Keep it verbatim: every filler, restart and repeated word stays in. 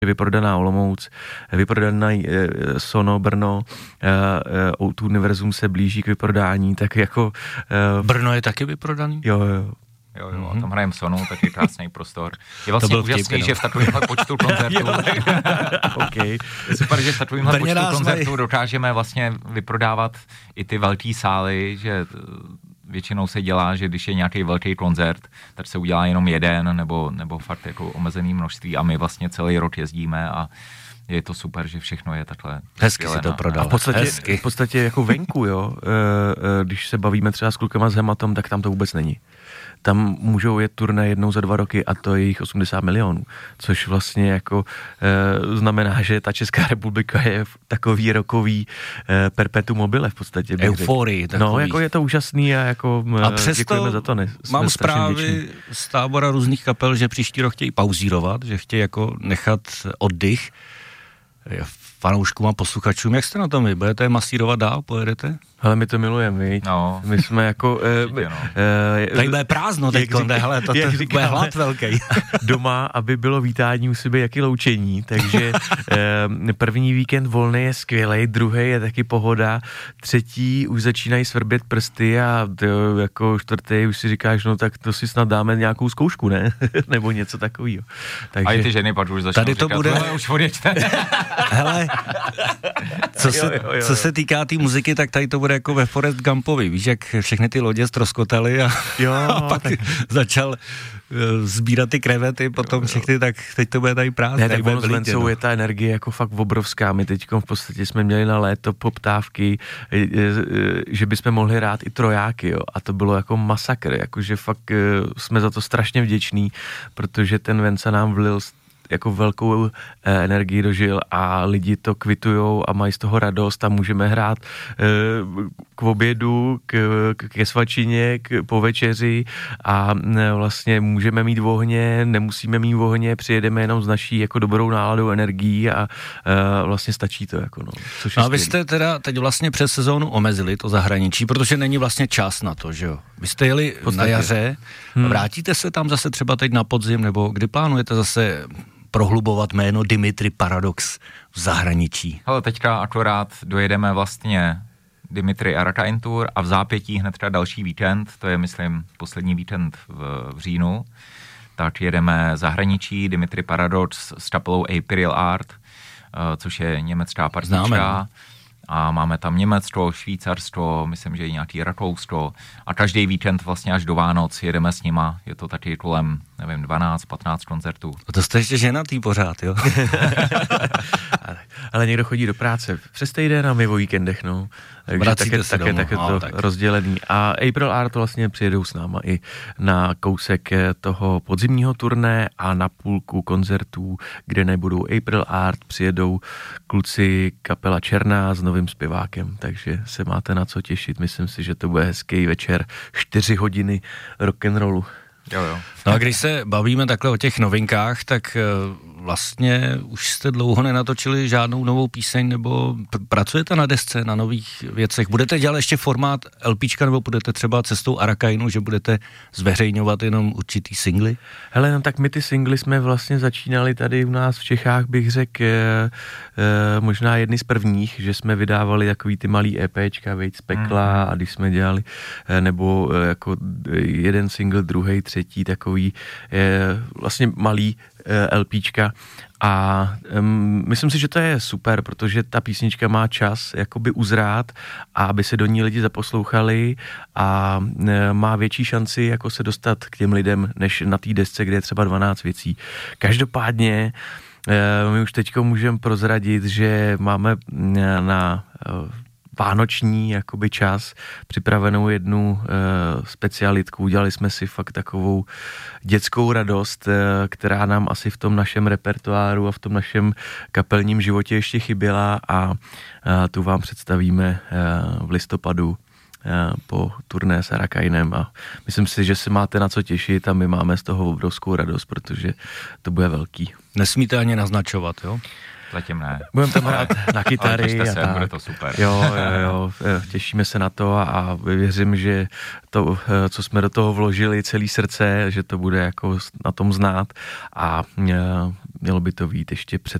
vyprodaná Olomouc, vyprodaná Sono, Brno, O dva Univerzum se blíží k vyprodání, tak jako... Brno je taky vyprodaný? Jo, jo. Jo, jo, mm-hmm. tam hrajeme Sonu, tak je krásný prostor. Je vlastně úžasný, no. že v takovémhle počtu koncertů... okay. Je super, že v takovémhle počtu koncertů dokážeme vlastně vyprodávat i ty velký sály, že většinou se dělá, že když je nějaký velký koncert, tak se udělá jenom jeden, nebo, nebo fakt jako omezený množství a my vlastně celý rok jezdíme a je to super, že všechno je takhle. Hezky si to prodal. A v podstatě, v podstatě jako venku, jo, když se bavíme třeba s klukama s Hematom, tak tam to vůbec není. Tam můžou jet turné jednou za dva roky a to je jich osmdesát milionů, což vlastně jako e, znamená, že ta Česká republika je v takový rokový e, perpetuum mobile v podstatě. Euforii takový. No, jako je to úžasný a jako a přesto děkujeme za to. Ne, mám zprávy z tábora různých kapel, že příští rok chtějí pauzírovat, že chtějí jako nechat oddych fanouškům a posluchačům. Jak jste na tom vy? Budete masírovat dál? Pojedete? Ale my to milujeme, viď? No. My jsme jako... Určitě, no. e, tady bude prázdno teď, hele, to, to bude hlad velký. Doma, aby bylo vítání, musí být jaký loučení, takže e, první víkend volný je skvělej, druhý je taky pohoda, třetí už začínají svrbět prsty a to, jako čtvrtý už si říkáš, no tak to si snad dáme nějakou zkoušku, ne? Nebo něco takového. Takže... A i ty ženy pak už začnou tady to říkat, bude... už odjeďte. Hele, co se, jo, jo, jo. co se týká té muziky, tak tady to bude jako ve Forrest Gumpovi, víš, jak všechny ty lodě ztroskotaly a, jo, a pak tak... začal uh, sbírat ty krevety, potom všechny, tak teď to bude tady prázdné. Ne, tak ono s Vencou je ta energie jako fakt obrovská, my teď v podstatě jsme měli na léto poptávky, že bychom mohli hrát i trojáky, jo, a to bylo jako masakr, jakože fakt jsme za to strašně vděční, protože ten Venca nám vlil jako velkou e, energii dožil a lidi to kvitujou a mají z toho radost a můžeme hrát e, k obědu, k, k, ke svačině, k, po večeři a e, vlastně můžeme mít ohně, nemusíme mít ohně, přijedeme jenom s naší jako dobrou náladou energií a e, vlastně stačí to jako no. Což a vy jste teda teď vlastně přes sezónu omezili to zahraničí, protože není vlastně čas na to, že jo? Vy jste jeli na jaře, hmm. vrátíte se tam zase třeba teď na podzim, nebo kdy plánujete zase prohlubovat jméno Dimitri Paradox v zahraničí? Ale teďka akorát dojedeme vlastně Dimitri Arakain Tour a v zápětí hned teda další víkend, to je myslím poslední víkend v, v říjnu, tak jedeme zahraničí Dimitri Paradox s kapelou Imperial Art, uh, což je německá partička. A máme tam Německo, Švýcarsko, myslím, že i nějaký Rakousko a každý víkend vlastně až do Vánoc jedeme s nima. Je to taky kolem, nevím, dvanáct patnáct koncertů. A to jste ještě ženatý pořád, jo? ale, ale někdo chodí do práce přes týden a my o víkendech, no. Takže tak je, tak je, tak je to tak. rozdělený. A April Art vlastně přijedou s náma i na kousek toho podzimního turné a na půlku koncertů, kde nebudou April Art, přijedou kluci kapela Černá s novým zpěvákem, takže se máte na co těšit. Myslím si, že to bude hezký večer, čtyři hodiny rock'n'rollu. Jo, jo. No a když se bavíme takhle o těch novinkách, tak vlastně už jste dlouho nenatočili žádnou novou píseň, nebo pr- pracujete na desce, na nových věcech? Budete dělat ještě formát LPčka, nebo budete třeba cestou Arakainu, že budete zveřejňovat jenom určitý singly? Hele, no tak my ty singly jsme vlastně začínali tady u nás v Čechách, bych řekl, e, e, možná jedny z prvních, že jsme vydávali takový ty malý EPčka, Vejď z pekla, mm. a když jsme dělali, e, nebo e, jako jeden single, druhý, třetí, takový e, vlastně malý LPčka a um, myslím si, že to je super, protože ta písnička má čas jakoby uzrát a aby se do ní lidi zaposlouchali a um, má větší šanci jako se dostat k těm lidem, než na té desce, kde je třeba dvanáct věcí. Každopádně uh, my už teďko můžeme prozradit, že máme na uh, vánoční jakoby čas připravenou jednu e, specialitku. Udělali jsme si fakt takovou dětskou radost, e, která nám asi v tom našem repertoáru a v tom našem kapelním životě ještě chyběla a e, tu vám představíme e, v listopadu e, po turné s Arakainem a myslím si, že se máte na co těšit a my máme z toho obrovskou radost, protože to bude velký. Nesmíte ani naznačovat, jo? Zatím ne. Budeme tam hrát na kytary. A a se, tak. bude to super. Jo, jo, jo, těšíme se na to a, a věřím, že to, co jsme do toho vložili, celý srdce, že to bude jako na tom znát a mělo by to vyjít ještě před